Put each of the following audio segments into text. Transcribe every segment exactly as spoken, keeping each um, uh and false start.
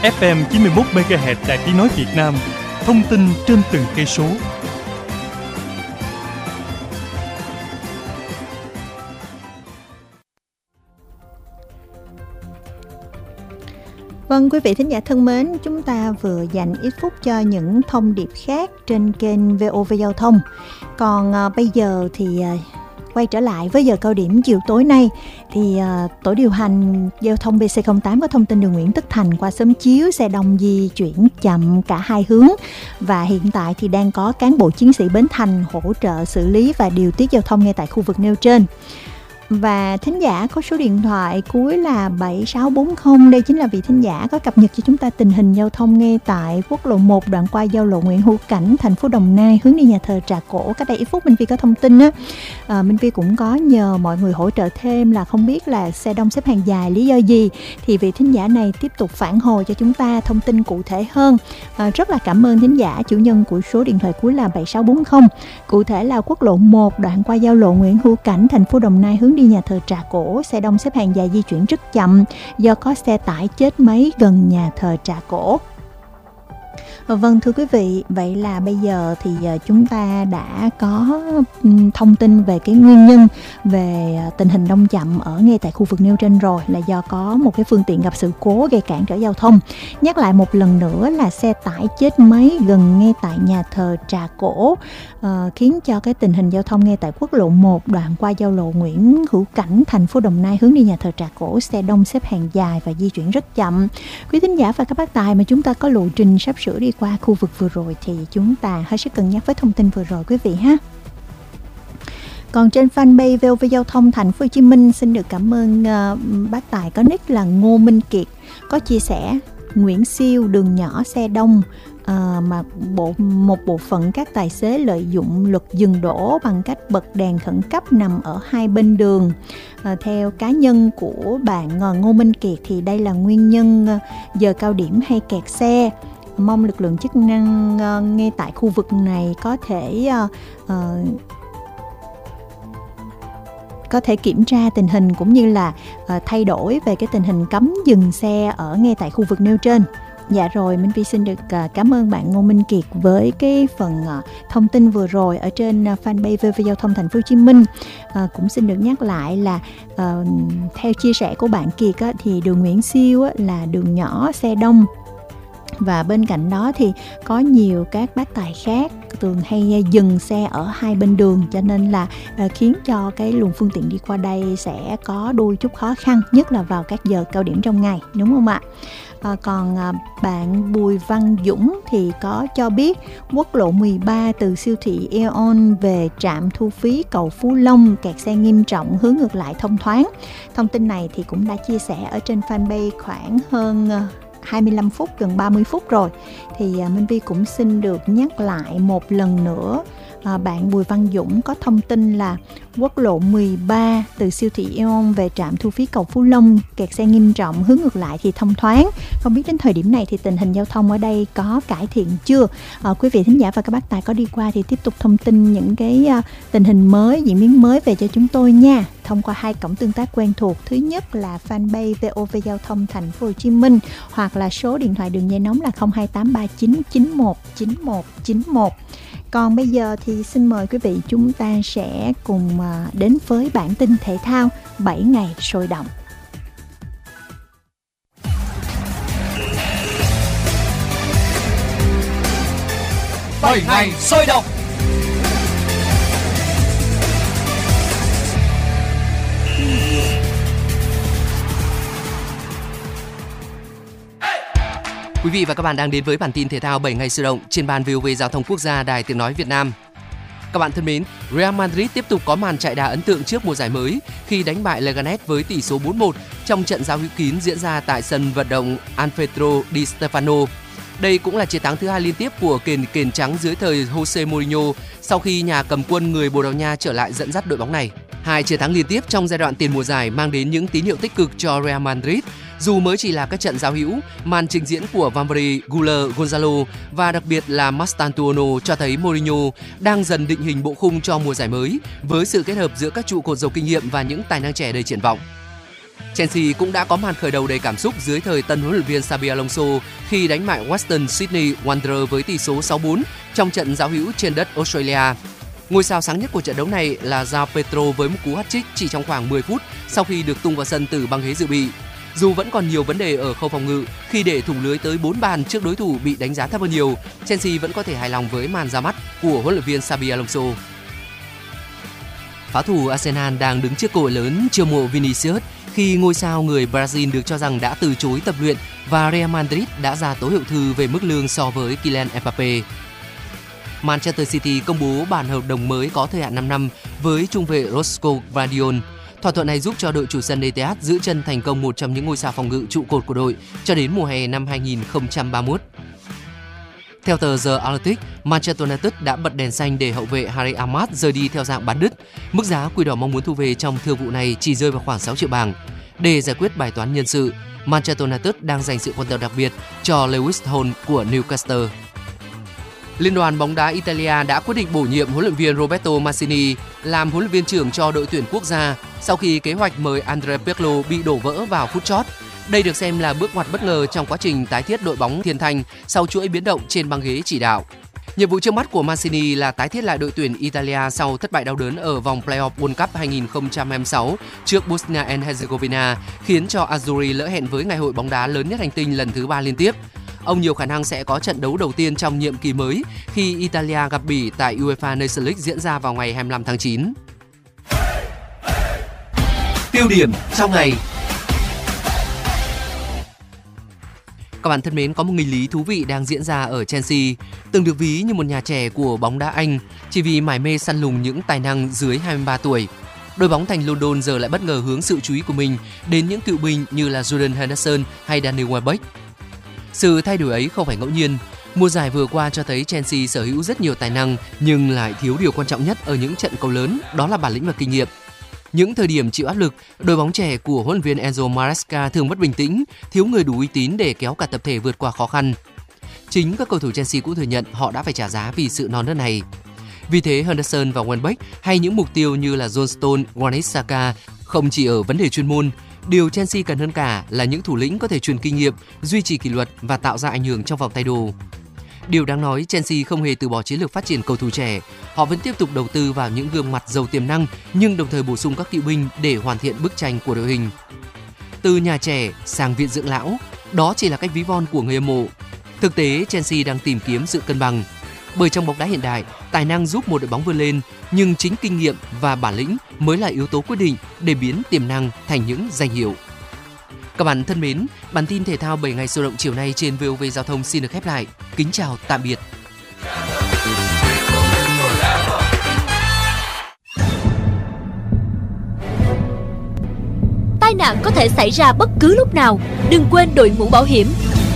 ép em chín mươi mốt mê ga héc Đài Tiếng nói Việt Nam. Thông tin trên từng cây số. Vâng, quý vị thính giả thân mến, chúng ta vừa dành ít phút cho những thông điệp khác trên kênh vê o vê Giao thông. Còn à, bây giờ thì à, quay trở lại với giờ cao điểm chiều tối nay thì à, tổ điều hành giao thông bê xê không tám có thông tin đường Nguyễn Tất Thành qua xóm Chiếu xe đông di chuyển chậm cả hai hướng, và hiện tại thì đang có cán bộ chiến sĩ Bến Thành hỗ trợ xử lý và điều tiết giao thông ngay tại khu vực nêu trên. Và thính giả có số điện thoại cuối là bảy sáu bốn không. Đây chính là vị thính giả có cập nhật cho chúng ta tình hình giao thông ngay tại quốc lộ một đoạn qua giao lộ Nguyễn Hữu Cảnh, thành phố Đồng Nai hướng đi nhà thờ Trà Cổ. Cách đây ít phút Minh Phi có thông tin á, à, Minh Phi cũng có nhờ mọi người hỗ trợ thêm là không biết là xe đông xếp hàng dài lý do gì, thì vị thính giả này tiếp tục phản hồi cho chúng ta thông tin cụ thể hơn. À, rất là cảm ơn thính giả chủ nhân của số điện thoại cuối là bảy sáu bốn không. Cụ thể là quốc lộ một đoạn qua giao lộ Nguyễn Hữu Cảnh, thành phố Đồng Nai hướng đi nhà thờ Trà Cổ, xe đông xếp hàng dài di chuyển rất chậm do có xe tải chết máy gần nhà thờ Trà Cổ. Vâng, thưa quý vị, vậy là bây giờ thì chúng ta đã có thông tin về cái nguyên nhân về tình hình đông chậm ở ngay tại khu vực nêu trên rồi, là do có một cái phương tiện gặp sự cố gây cản trở giao thông. Nhắc lại một lần nữa là xe tải chết máy gần ngay tại nhà thờ Trà Cổ, uh, khiến cho cái tình hình giao thông ngay tại quốc lộ một đoạn qua giao lộ Nguyễn Hữu Cảnh, thành phố Đồng Nai hướng đi nhà thờ Trà Cổ, xe đông xếp hàng dài và di chuyển rất chậm. Quý thính giả và các bác tài mà chúng ta có lộ trình sắp sửa đi qua khu vực vừa rồi thì chúng ta hết sức cân nhắc với thông tin vừa rồi quý vị ha. Còn trên fanpage vê o vê Giao thông Thành phố Hồ Chí Minh, xin được cảm ơn uh, bác tài có nick là Ngô Minh Kiệt có chia sẻ Nguyễn Siêu đường nhỏ xe đông. À, mà bộ một bộ phận các tài xế lợi dụng luật dừng đỗ bằng cách bật đèn khẩn cấp nằm ở hai bên đường. À, theo cá nhân của bạn Ngô Minh Kiệt thì đây là nguyên nhân giờ cao điểm hay kẹt xe. Mong lực lượng chức năng uh, ngay tại khu vực này có thể uh, uh, có thể kiểm tra tình hình cũng như là uh, thay đổi về cái tình hình cấm dừng xe ở ngay tại khu vực nêu trên. Dạ rồi, Minh Phi xin được uh, cảm ơn bạn Ngô Minh Kiệt với cái phần uh, thông tin vừa rồi ở trên uh, fanpage vê o vê Giao thông Thành phố Hồ Chí Minh. Uh, cũng xin được nhắc lại là uh, theo chia sẻ của bạn Kiệt á, thì đường Nguyễn Siêu á, là đường nhỏ xe đông. Và bên cạnh đó thì có nhiều các bác tài khác thường hay dừng xe ở hai bên đường, cho nên là uh, khiến cho cái luồng phương tiện đi qua đây sẽ có đôi chút khó khăn, nhất là vào các giờ cao điểm trong ngày, đúng không ạ? À, còn à, bạn Bùi Văn Dũng thì có cho biết quốc lộ mười ba từ siêu thị Aeon về trạm thu phí cầu Phú Long kẹt xe nghiêm trọng, hướng ngược lại thông thoáng. Thông tin này thì cũng đã chia sẻ ở trên fanpage khoảng hơn uh, hai mươi lăm phút, gần ba mươi phút rồi. Thì uh, Minh Vi cũng xin được nhắc lại một lần nữa. À, bạn Bùi Văn Dũng có thông tin là quốc lộ mười ba từ siêu thị Aeon về trạm thu phí cầu Phú Long kẹt xe nghiêm trọng, hướng ngược lại thì thông thoáng. Không biết đến thời điểm này thì tình hình giao thông ở đây có cải thiện chưa? À, quý vị thính giả và các bác tài có đi qua thì tiếp tục thông tin những cái uh, tình hình mới, diễn biến mới về cho chúng tôi nha, thông qua hai cổng tương tác quen thuộc. Thứ nhất là fanpage vê o vê Giao thông Thành phố Hồ Chí Minh, hoặc là số điện thoại đường dây nóng là không hai tám ba chín chín một chín một chín một. Còn bây giờ thì xin mời quý vị chúng ta sẽ cùng đến với bản tin thể thao bảy ngày sôi động. bảy ngày sôi động. Quý vị và các bạn đang đến với bản tin thể thao bảy ngày sôi động trên ban vê o vê Giao thông Quốc gia Đài Tiếng nói Việt Nam. Các bạn thân mến, Real Madrid tiếp tục có màn chạy đà ấn tượng trước mùa giải mới khi đánh bại Leganes với tỷ số bốn một trong trận giao hữu kín diễn ra tại sân vận động Alfredo Di Stefano. Đây cũng là chiến thắng thứ hai liên tiếp của kền kền trắng dưới thời Jose Mourinho sau khi nhà cầm quân người Bồ Đào Nha trở lại dẫn dắt đội bóng này. Hai chiến thắng liên tiếp trong giai đoạn tiền mùa giải mang đến những tín hiệu tích cực cho Real Madrid. Dù mới chỉ là các trận giao hữu, màn trình diễn của Valverde, Guller, Gonzalo và đặc biệt là Mastantuono cho thấy Mourinho đang dần định hình bộ khung cho mùa giải mới với sự kết hợp giữa các trụ cột giàu kinh nghiệm và những tài năng trẻ đầy triển vọng. Chelsea cũng đã có màn khởi đầu đầy cảm xúc dưới thời tân huấn luyện viên Xabi Alonso khi đánh bại Western Sydney Wanderers với tỷ số sáu bốn trong trận giao hữu trên đất Australia. Ngôi sao sáng nhất của trận đấu này là João Pedro với một cú hat-trick chỉ trong khoảng mười phút sau khi được tung vào sân từ băng ghế dự bị. Dù vẫn còn nhiều vấn đề ở khâu phòng ngự khi để thủng lưới tới bốn bàn trước đối thủ bị đánh giá thấp hơn nhiều, Chelsea vẫn có thể hài lòng với màn ra mắt của huấn luyện viên Xabi Alonso. Phá thủ Arsenal đang đứng trước cơ hội lớn chiêu mộ Vinicius khi ngôi sao người Brazil được cho rằng đã từ chối tập luyện và Real Madrid đã ra tố hiệu thư về mức lương so với Kylian Mbappé. Manchester City công bố bản hợp đồng mới có thời hạn năm năm với trung vệ Roscoe Guardiol. Thỏa thuận này giúp cho đội chủ sân Etihad giữ chân thành công một trong những ngôi sao phòng ngự trụ cột của đội cho đến mùa hè năm hai nghìn không trăm ba mươi mốt. Theo tờ The Athletic, Manchester United đã bật đèn xanh để hậu vệ Harry Ahmad rời đi theo dạng bán đứt. Mức giá Quỷ Đỏ mong muốn thu về trong thương vụ này chỉ rơi vào khoảng sáu triệu bảng. Để giải quyết bài toán nhân sự, Manchester United đang dành sự quan tâm đặc biệt cho Lewis Hall của Newcastle. Liên đoàn bóng đá Italia đã quyết định bổ nhiệm huấn luyện viên Roberto Mancini làm huấn luyện viên trưởng cho đội tuyển quốc gia sau khi kế hoạch mời Andrea Pirlo bị đổ vỡ vào phút chót. Đây được xem là bước ngoặt bất ngờ trong quá trình tái thiết đội bóng thiên thanh sau chuỗi biến động trên băng ghế chỉ đạo. Nhiệm vụ trước mắt của Mancini là tái thiết lại đội tuyển Italia sau thất bại đau đớn ở vòng Play-off World Cup hai nghìn không trăm hai mươi sáu trước Bosnia and Herzegovina, khiến cho Azzurri lỡ hẹn với ngày hội bóng đá lớn nhất hành tinh lần thứ ba liên tiếp. Ông nhiều khả năng sẽ có trận đấu đầu tiên trong nhiệm kỳ mới khi Italia gặp Bỉ tại UEFA Nations League diễn ra vào ngày hai mươi lăm tháng chín. Tiêu điểm trong ngày. Các bạn thân mến, có một nghịch lý thú vị đang diễn ra ở Chelsea, từng được ví như một nhà trẻ của bóng đá Anh chỉ vì mải mê săn lùng những tài năng dưới hai mươi ba tuổi. Đội bóng thành London giờ lại bất ngờ hướng sự chú ý của mình đến những cựu binh như là Jordan Henderson hay Danny Welbeck. Sự thay đổi ấy không phải ngẫu nhiên. Mùa giải vừa qua cho thấy Chelsea sở hữu rất nhiều tài năng nhưng lại thiếu điều quan trọng nhất ở những trận cầu lớn, đó là bản lĩnh và kinh nghiệm. Những thời điểm chịu áp lực, đội bóng trẻ của huấn luyện viên Enzo Maresca thường mất bình tĩnh, thiếu người đủ uy tín để kéo cả tập thể vượt qua khó khăn. Chính các cầu thủ Chelsea cũng thừa nhận họ đã phải trả giá vì sự non nớt này. Vì thế Henderson và Welbeck hay những mục tiêu như là John Stones, Granit Xhaka không chỉ ở vấn đề chuyên môn, điều Chelsea cần hơn cả là những thủ lĩnh có thể truyền kinh nghiệm, duy trì kỷ luật và tạo ra ảnh hưởng trong vòng tay đồ. Điều đáng nói, Chelsea không hề từ bỏ chiến lược phát triển cầu thủ trẻ. Họ vẫn tiếp tục đầu tư vào những gương mặt giàu tiềm năng nhưng đồng thời bổ sung các cựu binh để hoàn thiện bức tranh của đội hình. Từ nhà trẻ sang viện dưỡng lão, đó chỉ là cách ví von của người hâm mộ. Thực tế, Chelsea đang tìm kiếm sự cân bằng. Bởi trong bóng đá hiện đại, tài năng giúp một đội bóng vươn lên, nhưng chính kinh nghiệm và bản lĩnh mới là yếu tố quyết định để biến tiềm năng thành những danh hiệu. Các bạn thân mến, bản tin thể thao bảy ngày sôi động chiều nay trên vê o vê Giao thông xin được khép lại. Kính chào tạm biệt. Tai nạn có thể xảy ra bất cứ lúc nào, đừng quên đội mũ bảo hiểm.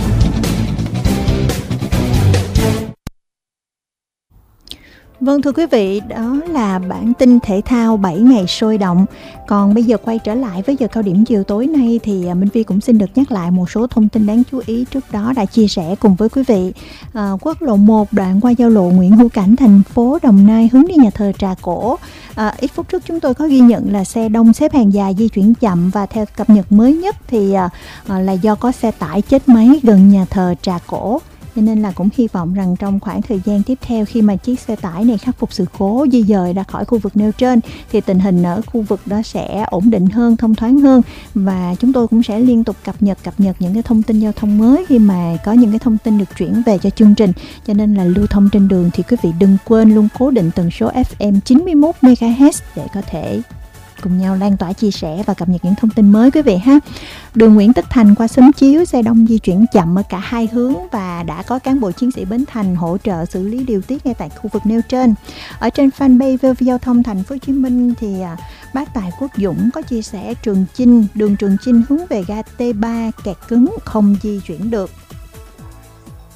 Vâng thưa quý vị, đó là bản tin thể thao bảy ngày sôi động. Còn bây giờ quay trở lại với giờ cao điểm chiều tối nay thì Minh Vi cũng xin được nhắc lại một số thông tin đáng chú ý trước đó đã chia sẻ cùng với quý vị. À, quốc lộ một đoạn qua giao lộ Nguyễn Hữu Cảnh, thành phố Đồng Nai hướng đi nhà thờ Trà Cổ. À, ít phút trước chúng tôi có ghi nhận là xe đông xếp hàng dài di chuyển chậm, và theo cập nhật mới nhất thì à, là do có xe tải chết máy gần nhà thờ Trà Cổ. Cho nên là cũng hy vọng rằng trong khoảng thời gian tiếp theo, khi mà chiếc xe tải này khắc phục sự cố di dời ra khỏi khu vực nêu trên, thì tình hình ở khu vực đó sẽ ổn định hơn, thông thoáng hơn. Và chúng tôi cũng sẽ liên tục cập nhật cập nhật những cái thông tin giao thông mới khi mà có những cái thông tin được chuyển về cho chương trình. Cho nên là lưu thông trên đường thì quý vị đừng quên luôn cố định tần số ép em chín mươi mốt mê ga héc để có thể cùng nhau lan tỏa, chia sẻ và cập nhật những thông tin mới quý vị ha. Đường Nguyễn Tất Thành qua Xóm Chiếu, xe đông di chuyển chậm ở cả hai hướng và đã có cán bộ chiến sĩ Bến Thành hỗ trợ xử lý điều tiết ngay tại khu vực nêu trên. Ở trên fanpage vê o vê Giao thông Thành phố Hồ Chí Minh thì à, bác Tài Quốc Dũng có chia sẻ Trường Chinh, đường Trường Chinh hướng về ga T ba kẹt cứng không di chuyển được.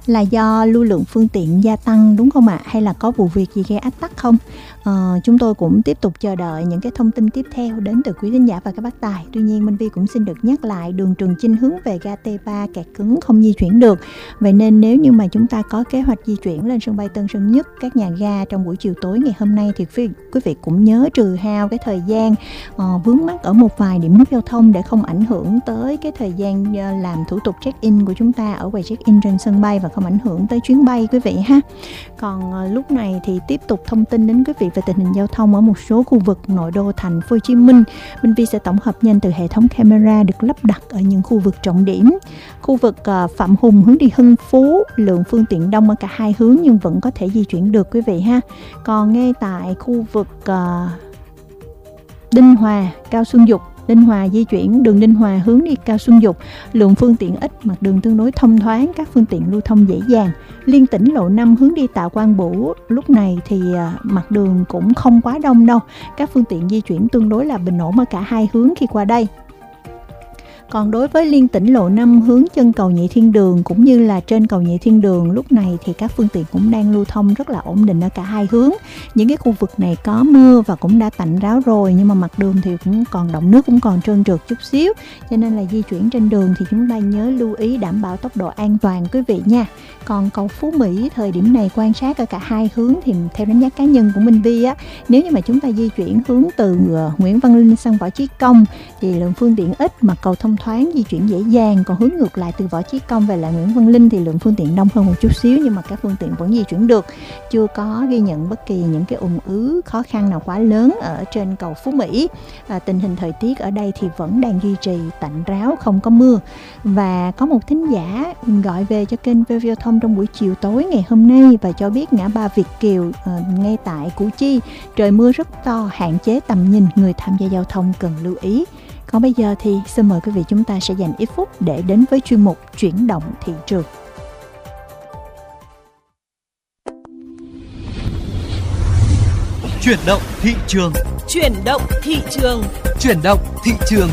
là do lưu lượng phương tiện gia tăng đúng không ạ? Hay là có vụ việc gì gây ách tắc không? Ờ, chúng tôi cũng tiếp tục chờ đợi những cái thông tin tiếp theo đến từ quý thính giả và các bác tài. Tuy nhiên Minh Vi cũng xin được nhắc lại đường Trường Chinh hướng về ga T ba kẹt cứng không di chuyển được. Vậy nên nếu như mà chúng ta có kế hoạch di chuyển lên sân bay Tân Sơn Nhất, các nhà ga trong buổi chiều tối ngày hôm nay thì quý vị cũng nhớ trừ hao cái thời gian uh, vướng mắc ở một vài điểm nút giao thông để không ảnh hưởng tới cái thời gian uh, làm thủ tục check-in của chúng ta ở quầy check-in trên sân bay và không ảnh hưởng tới chuyến bay quý vị ha. Còn uh, lúc này thì tiếp tục thông tin đến quý vị về tình hình giao thông ở một số khu vực nội đô thành phố Hồ Chí Minh. Minh Vi sẽ tổng hợp nhanh từ hệ thống camera được lắp đặt ở những khu vực trọng điểm. Khu vực uh, Phạm Hùng hướng đi Hưng Phú, lượng phương tiện đông ở cả hai hướng nhưng vẫn có thể di chuyển được quý vị ha. Còn ngay tại khu vực uh, Đinh Hòa, Cao Xuân Dục, Đinh Hòa di chuyển đường Đinh Hòa hướng đi Cao Xuân Dục, lượng phương tiện ít, mặt đường tương đối thông thoáng, các phương tiện lưu thông dễ dàng. Liên tỉnh lộ năm hướng đi Tạ Quang Bửu, lúc này thì mặt đường cũng không quá đông đâu, các phương tiện di chuyển tương đối là bình ổn ở cả hai hướng khi qua đây. Còn đối với liên tỉnh lộ năm hướng chân cầu Nhị Thiên Đường cũng như là trên cầu Nhị Thiên Đường, lúc này thì các phương tiện cũng đang lưu thông rất là ổn định ở cả hai hướng. Những cái khu vực này có mưa và cũng đã tạnh ráo rồi, nhưng mà mặt đường thì cũng còn đọng nước, cũng còn trơn trượt chút xíu, cho nên là di chuyển trên đường thì chúng ta nhớ lưu ý đảm bảo tốc độ an toàn quý vị nha. Còn cầu Phú Mỹ thời điểm này quan sát ở cả hai hướng thì theo đánh giá cá nhân của Minh Vi á, nếu như mà chúng ta di chuyển hướng từ Nguyễn Văn Linh sang Võ Chí Công thì lượng phương tiện ít mà cầu thông thoáng, di chuyển dễ dàng. Còn hướng ngược lại từ Võ Chí Công về lại Nguyễn Văn Linh thì lượng phương tiện đông hơn một chút xíu, nhưng mà các phương tiện vẫn di chuyển được, chưa có ghi nhận bất kỳ những cái ùn ứ khó khăn nào quá lớn ở trên cầu Phú Mỹ. À, tình hình thời tiết ở đây thì vẫn đang duy trì tạnh ráo, không có mưa. Và có một thính giả gọi về cho kênh vê o vê Giao thông trong buổi chiều tối ngày hôm nay và cho biết ngã ba Việt Kiều uh, ngay tại Củ Chi trời mưa rất to, hạn chế tầm nhìn, người tham gia giao thông cần lưu ý. Còn bây giờ thì xin mời quý vị chúng ta sẽ dành ít phút để đến với chuyên mục Chuyển động thị trường. Chuyển động thị trường. Chuyển động thị trường. Chuyển động thị trường.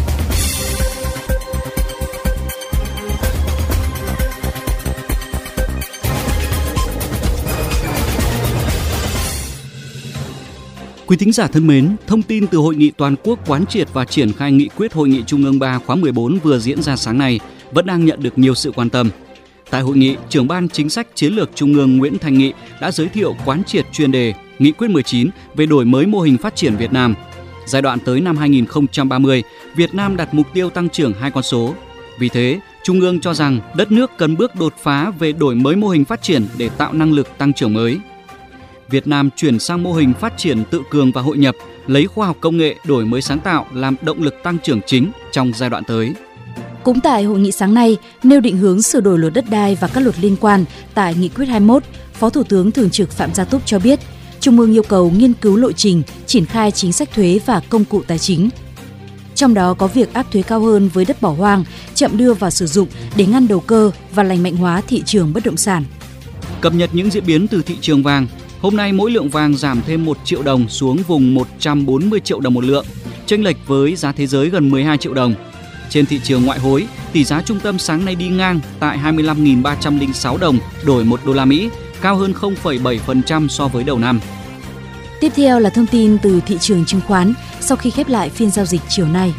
Quý thính giả thân mến, thông tin từ Hội nghị Toàn quốc quán triệt và triển khai nghị quyết Hội nghị Trung ương ba khóa mười bốn vừa diễn ra sáng nay vẫn đang nhận được nhiều sự quan tâm. Tại hội nghị, Trưởng ban Chính sách Chiến lược Trung ương Nguyễn Thanh Nghị đã giới thiệu quán triệt chuyên đề Nghị quyết mười chín về đổi mới mô hình phát triển Việt Nam. Giai đoạn tới năm hai nghìn không trăm ba mươi, Việt Nam đặt mục tiêu tăng trưởng hai con số. Vì thế, Trung ương cho rằng đất nước cần bước đột phá về đổi mới mô hình phát triển để tạo năng lực tăng trưởng mới. Việt Nam chuyển sang mô hình phát triển tự cường và hội nhập, lấy khoa học công nghệ đổi mới sáng tạo làm động lực tăng trưởng chính trong giai đoạn tới. Cũng tại hội nghị sáng nay, nêu định hướng sửa đổi luật đất đai và các luật liên quan tại Nghị quyết hai mươi mốt, Phó Thủ tướng Thường trực Phạm Gia Túc cho biết, Trung ương yêu cầu nghiên cứu lộ trình, triển khai chính sách thuế và công cụ tài chính. Trong đó có việc áp thuế cao hơn với đất bỏ hoang, chậm đưa vào sử dụng để ngăn đầu cơ và lành mạnh hóa thị trường bất động sản. Cập nhật những diễn biến từ thị trường vàng. Hôm nay mỗi lượng vàng giảm thêm một triệu đồng xuống vùng một trăm bốn mươi triệu đồng một lượng, chênh lệch với giá thế giới gần mười hai triệu đồng. Trên thị trường ngoại hối, tỷ giá trung tâm sáng nay đi ngang tại hai mươi lăm nghìn ba trăm lẻ sáu đồng đổi một đô la Mỹ, cao hơn không phẩy bảy phần trăm so với đầu năm. Tiếp theo là thông tin từ thị trường chứng khoán sau khi khép lại phiên giao dịch chiều nay.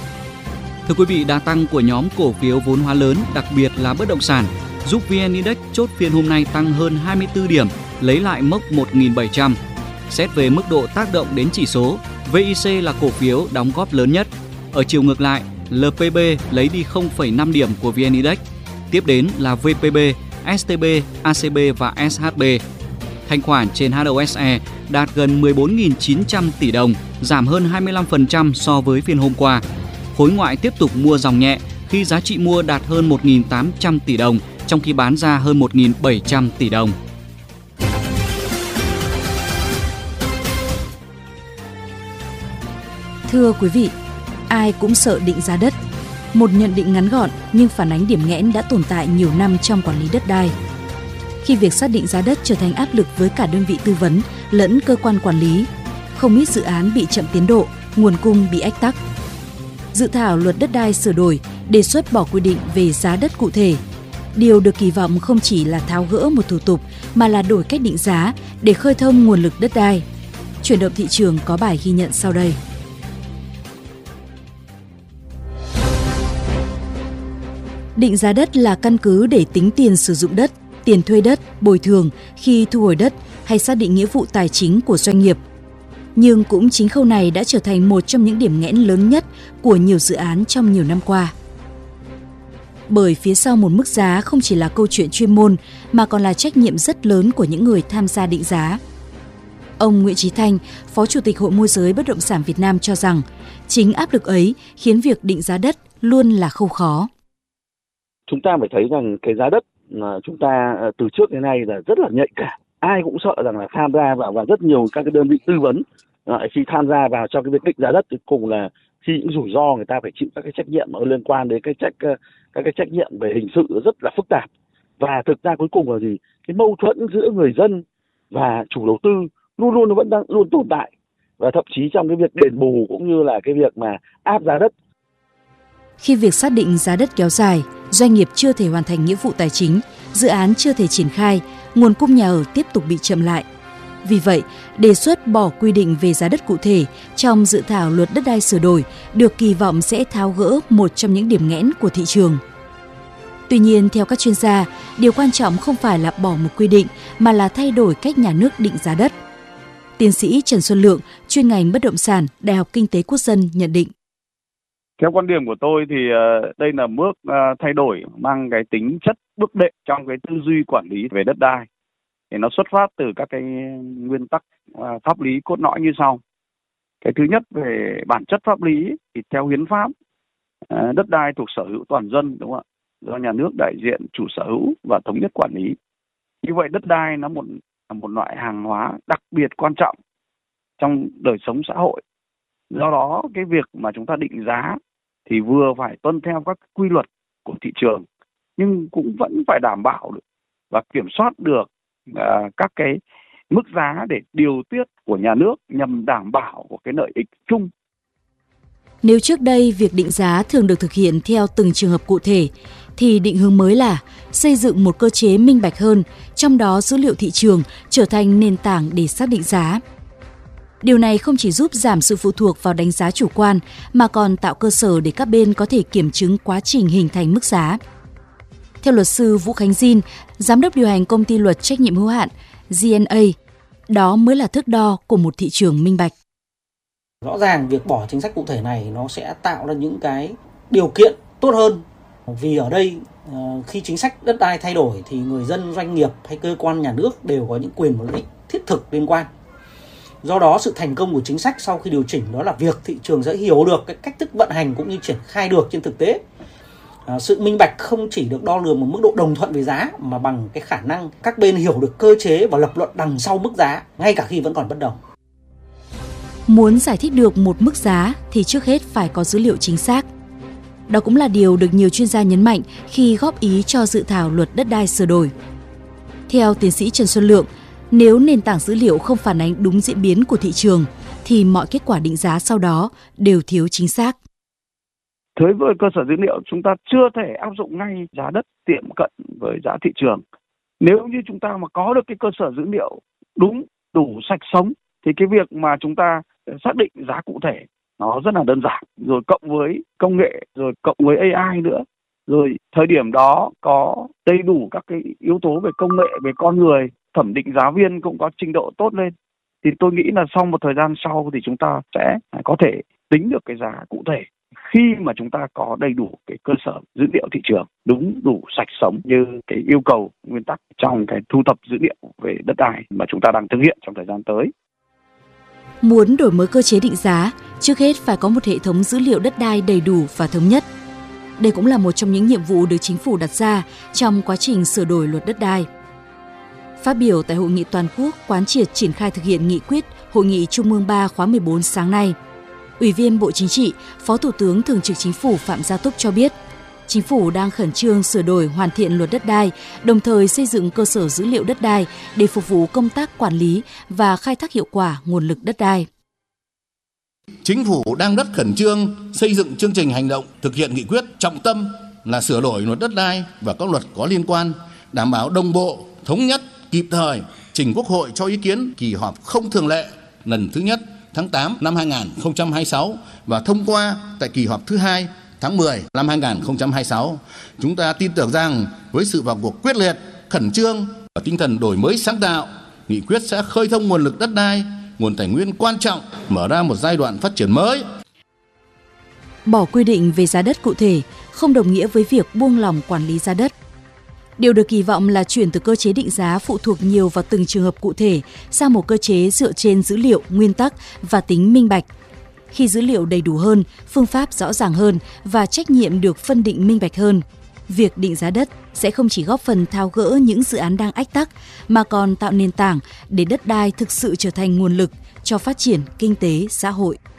Thưa quý vị, đà tăng của nhóm cổ phiếu vốn hóa lớn, đặc biệt là bất động sản, giúp vê en Index chốt phiên hôm nay tăng hơn hai mươi tư điểm, lấy lại mốc một nghìn bảy trăm. Xét về mức độ tác động đến chỉ số, vê i xê là cổ phiếu đóng góp lớn nhất. Ở chiều ngược lại, lờ pê bê lấy đi không phẩy năm điểm của vê en Index. Tiếp đến là vê pê bê, ét tê bê, a xê bê và ét hát bê. Thanh khoản trên hát o ét e đạt gần mười bốn nghìn chín trăm tỷ đồng, giảm hơn hai mươi lăm phần trăm so với phiên hôm qua. Khối ngoại tiếp tục mua dòng nhẹ khi giá trị mua đạt hơn một nghìn tám trăm tỷ đồng, trong khi bán ra hơn một nghìn bảy trăm tỷ đồng. Thưa quý vị, ai cũng sợ định giá đất. Một nhận định ngắn gọn nhưng phản ánh điểm nghẽn đã tồn tại nhiều năm trong quản lý đất đai. Khi việc xác định giá đất trở thành áp lực với cả đơn vị tư vấn lẫn cơ quan quản lý, không ít dự án bị chậm tiến độ, nguồn cung bị ách tắc. Dự thảo luật đất đai sửa đổi đề xuất bỏ quy định về giá đất cụ thể. điều được kỳ vọng không chỉ là tháo gỡ một thủ tục mà là đổi cách định giá để khơi thông nguồn lực đất đai. Chuyển động thị trường có bài ghi nhận sau đây. Định giá đất là căn cứ để tính tiền sử dụng đất, tiền thuê đất, bồi thường khi thu hồi đất hay xác định nghĩa vụ tài chính của doanh nghiệp. Nhưng cũng chính khâu này đã trở thành một trong những điểm nghẽn lớn nhất của nhiều dự án trong nhiều năm qua. Bởi phía sau một mức giá không chỉ là câu chuyện chuyên môn mà còn là trách nhiệm rất lớn của những người tham gia định giá. Ông Nguyễn Chí Thanh, Phó Chủ tịch Hội Môi giới Bất động sản Việt Nam cho rằng chính áp lực ấy khiến việc định giá đất luôn là khâu khó. Chúng ta phải thấy rằng cái giá đất mà chúng ta từ trước đến nay là rất là nhạy cảm. Ai cũng sợ rằng là tham gia vào và rất nhiều các cái đơn vị tư vấn khi tham gia vào trong cái việc định giá đất thì cùng là khi những rủi ro người ta phải chịu các cái trách nhiệm liên quan đến cái trách các cái trách nhiệm về hình sự rất là phức tạp. Và thực ra cuối cùng là gì? Cái mâu thuẫn giữa người dân và chủ đầu tư luôn luôn nó vẫn đang luôn tồn tại, và thậm chí trong cái việc đền bù cũng như là cái việc mà áp giá đất. Khi việc xác định giá đất kéo dài, doanh nghiệp chưa thể hoàn thành nghĩa vụ tài chính, dự án chưa thể triển khai, nguồn cung nhà ở tiếp tục bị chậm lại. Vì vậy, đề xuất bỏ quy định về giá đất cụ thể trong dự thảo luật đất đai sửa đổi được kỳ vọng sẽ tháo gỡ một trong những điểm nghẽn của thị trường. Tuy nhiên, theo các chuyên gia, điều quan trọng không phải là bỏ một quy định mà là thay đổi cách nhà nước định giá đất. Tiến sĩ Trần Xuân Lượng, chuyên ngành bất động sản, Đại học Kinh tế Quốc dân nhận định. Theo quan điểm của tôi thì đây là bước thay đổi mang cái tính chất bước đệm trong cái tư duy quản lý về đất đai. Thì nó xuất phát từ các cái nguyên tắc pháp lý cốt lõi như sau. Cái thứ nhất về bản chất pháp lý thì theo hiến pháp, đất đai thuộc sở hữu toàn dân, đúng không ạ? Do nhà nước đại diện chủ sở hữu và thống nhất quản lý. Như vậy đất đai nó một là một loại hàng hóa đặc biệt quan trọng trong đời sống xã hội. Do đó cái việc mà chúng ta định giá thì vừa phải tuân theo các quy luật của thị trường nhưng cũng vẫn phải đảm bảo được và kiểm soát được uh, các cái mức giá để điều tiết của nhà nước nhằm đảm bảo của cái lợi ích chung. Nếu trước đây việc định giá thường được thực hiện theo từng trường hợp cụ thể, thì định hướng mới là xây dựng một cơ chế minh bạch hơn, trong đó dữ liệu thị trường trở thành nền tảng để xác định giá. Điều này không chỉ giúp giảm sự phụ thuộc vào đánh giá chủ quan, mà còn tạo cơ sở để các bên có thể kiểm chứng quá trình hình thành mức giá. Theo luật sư Vũ Khánh Diên, giám đốc điều hành công ty luật trách nhiệm hữu hạn giê en a, đó mới là thước đo của một thị trường minh bạch. Rõ ràng việc bỏ chính sách cụ thể này nó sẽ tạo ra những cái điều kiện tốt hơn. Vì ở đây khi chính sách đất đai thay đổi thì người dân, doanh nghiệp hay cơ quan nhà nước đều có những quyền và lợi ích thiết thực liên quan. Do đó sự thành công của chính sách sau khi điều chỉnh đó là việc thị trường sẽ hiểu được cái cách thức vận hành cũng như triển khai được trên thực tế. À, sự minh bạch không chỉ được đo lường một mức độ đồng thuận về giá mà bằng cái khả năng các bên hiểu được cơ chế và lập luận đằng sau mức giá ngay cả khi vẫn còn bất đồng. Muốn giải thích được một mức giá thì trước hết phải có dữ liệu chính xác. Đó cũng là điều được nhiều chuyên gia nhấn mạnh khi góp ý cho dự thảo luật đất đai sửa đổi. Theo tiến sĩ Trần Xuân Lượng, nếu nền tảng dữ liệu không phản ánh đúng diễn biến của thị trường, thì mọi kết quả định giá sau đó đều thiếu chính xác. Đối với cơ sở dữ liệu, chúng ta chưa thể áp dụng ngay giá đất tiệm cận với giá thị trường. Nếu như chúng ta mà có được cái cơ sở dữ liệu đúng, đủ, sạch sống, thì cái việc mà chúng ta xác định giá cụ thể nó rất là đơn giản. Rồi cộng với công nghệ, rồi cộng với a i nữa. Rồi thời điểm đó có đầy đủ các cái yếu tố về công nghệ, về con người, thẩm định giá viên cũng có trình độ tốt lên. Thì tôi nghĩ là sau một thời gian sau thì chúng ta sẽ có thể tính được cái giá cụ thể khi mà chúng ta có đầy đủ cái cơ sở dữ liệu thị trường đúng, đủ, sạch sống như cái yêu cầu nguyên tắc trong cái thu thập dữ liệu về đất đai mà chúng ta đang thực hiện trong thời gian tới. Muốn đổi mới cơ chế định giá, trước hết phải có một hệ thống dữ liệu đất đai đầy đủ và thống nhất. Đây cũng là một trong những nhiệm vụ được chính phủ đặt ra trong quá trình sửa đổi luật đất đai. Phát biểu tại Hội nghị Toàn quốc quán triệt triển khai thực hiện nghị quyết Hội nghị Trung ương ba khóa mười bốn sáng nay, Ủy viên Bộ Chính trị, Phó Thủ tướng Thường trực Chính phủ Phạm Gia Túc cho biết, Chính phủ đang khẩn trương sửa đổi hoàn thiện luật đất đai, đồng thời xây dựng cơ sở dữ liệu đất đai để phục vụ công tác quản lý và khai thác hiệu quả nguồn lực đất đai. Chính phủ đang rất khẩn trương xây dựng chương trình hành động thực hiện nghị quyết trọng tâm là sửa đổi luật đất đai và các luật có liên quan, đảm bảo đồng bộ, thống nhất, kịp thời, trình Quốc hội cho ý kiến kỳ họp không thường lệ lần thứ nhất tháng tám năm hai nghìn không trăm hai mươi sáu và thông qua tại kỳ họp thứ hai tháng mười năm hai nghìn không trăm hai mươi sáu. Chúng ta tin tưởng rằng với sự vào cuộc quyết liệt, khẩn trương và tinh thần đổi mới sáng tạo, nghị quyết sẽ khơi thông nguồn lực đất đai, nguồn tài nguyên quan trọng, mở ra một giai đoạn phát triển mới. Bỏ quy định về giá đất cụ thể không đồng nghĩa với việc buông lỏng quản lý giá đất. Điều được kỳ vọng là chuyển từ cơ chế định giá phụ thuộc nhiều vào từng trường hợp cụ thể sang một cơ chế dựa trên dữ liệu, nguyên tắc và tính minh bạch. Khi dữ liệu đầy đủ hơn, phương pháp rõ ràng hơn và trách nhiệm được phân định minh bạch hơn, việc định giá đất sẽ không chỉ góp phần tháo gỡ những dự án đang ách tắc mà còn tạo nền tảng để đất đai thực sự trở thành nguồn lực cho phát triển kinh tế xã hội.